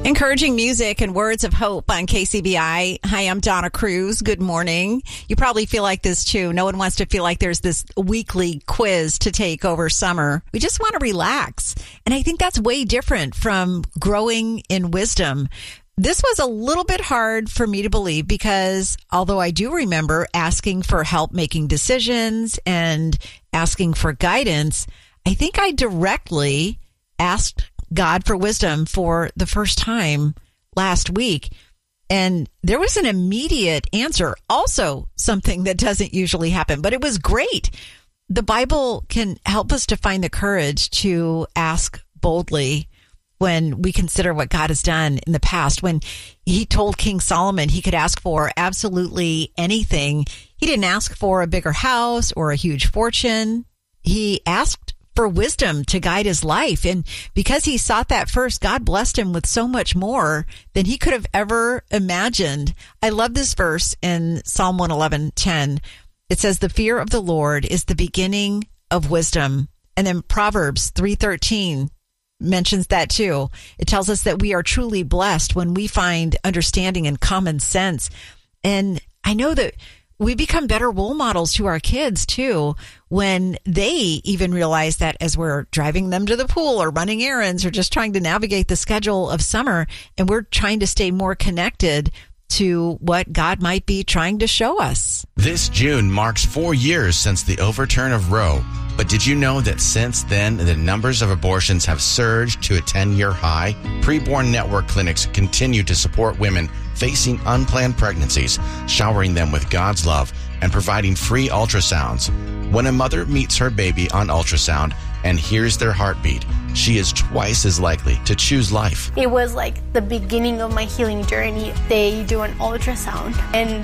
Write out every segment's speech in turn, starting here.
Encouraging music and words of hope on KCBI. Hi, I'm Donna Cruz. Good morning. You probably feel like this too. No one wants to feel like there's this weekly quiz to take over summer. We just want to relax. And I think that's way different from growing in wisdom. This was a little bit hard for me to believe because although I do remember asking for help making decisions and asking for guidance, I think I directly asked God for wisdom for the first time last week. And there was an immediate answer, also something that doesn't usually happen, but it was great. The Bible can help us to find the courage to ask boldly when we consider what God has done in the past. When he told King Solomon he could ask for absolutely anything, he didn't ask for a bigger house or a huge fortune. He asked for wisdom to guide his life. And because he sought that first, God blessed him with so much more than he could have ever imagined. I love this verse in Psalm 111:10. It says, "The fear of the Lord is the beginning of wisdom." And then Proverbs 3:13 mentions that too. It tells us that we are truly blessed when we find understanding and common sense. And I know that we become better role models to our kids too when they even realize that as we're driving them to the pool or running errands or just trying to navigate the schedule of summer, and we're trying to stay more connected to what God might be trying to show us. This June marks 4 years since the overturn of Roe. But did you know that since then, the numbers of abortions have surged to a 10-year high? Preborn Network clinics continue to support women facing unplanned pregnancies, showering them with God's love and providing free ultrasounds. When a mother meets her baby on ultrasound and hears their heartbeat, she is twice as likely to choose life. It was like the beginning of my healing journey. They do an ultrasound, and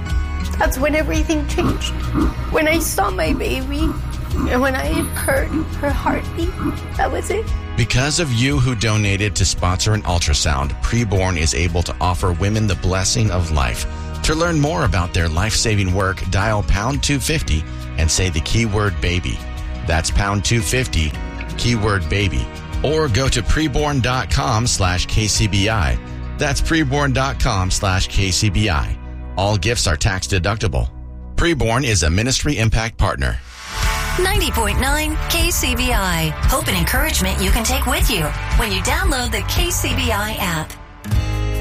that's when everything changed. When I saw my baby, and when I heard her heartbeat, that was it. Because of you who donated to sponsor an ultrasound, Preborn is able to offer women the blessing of life. To learn more about their life-saving work, dial pound 250 and say the keyword baby. That's pound 250, keyword baby. Or go to preborn.com/KCBI. That's preborn.com/KCBI. All gifts are tax deductible. Preborn is a Ministry Impact Partner. 90.9 KCBI. Hope and encouragement you can take with you when you download the KCBI app.